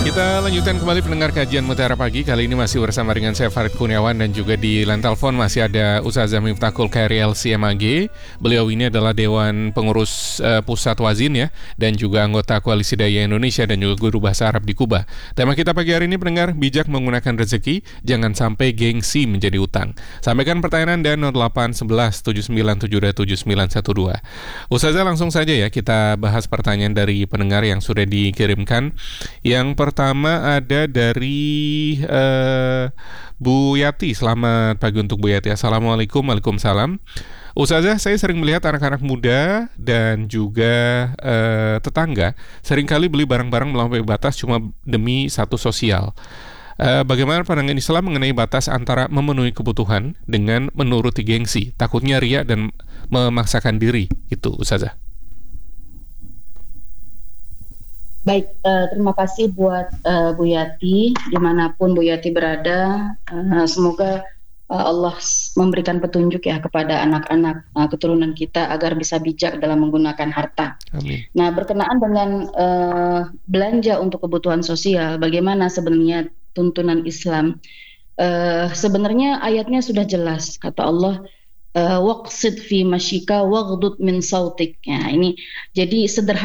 Kita lanjutkan kembali pendengar kajian Mutiara Pagi. Kali ini masih bersama dengan saya Farid Kurniawan dan juga di line telepon masih ada Ustazah Miftahul Khairi LC-MAG. Beliau ini adalah Dewan Pengurus Pusat Wazin ya, dan juga anggota Koalisi Daya Indonesia dan juga guru bahasa Arab di Kuba. Tema kita pagi hari ini pendengar, bijak menggunakan rezeki, jangan sampai gengsi menjadi utang. Sampaikan pertanyaan dan 0811 7972 7912. Ustazah, langsung saja ya kita bahas pertanyaan dari pendengar yang sudah dikirimkan. Yang pertama ada dari Bu Yati. Selamat pagi untuk Bu Yati. Assalamualaikum. Waalaikumsalam. Ustazah, saya sering melihat anak-anak muda dan juga tetangga seringkali beli barang-barang melampaui batas cuma demi status sosial. Bagaimana pandangan Islam mengenai batas antara memenuhi kebutuhan dengan menuruti gengsi? Takutnya riya dan memaksakan diri, itu Ustazah. Baik, terima kasih buat Bu Yati, dimanapun Bu Yati berada. Semoga Allah memberikan petunjuk ya kepada anak-anak keturunan kita agar bisa bijak dalam menggunakan harta. Amin. Nah, berkenaan dengan belanja untuk kebutuhan sosial, bagaimana sebenarnya tuntunan Islam? Sebenarnya ayatnya sudah jelas, kata Allah, waqsid fi masyika waghdud min sautik. Ya, ini jadi sederhana.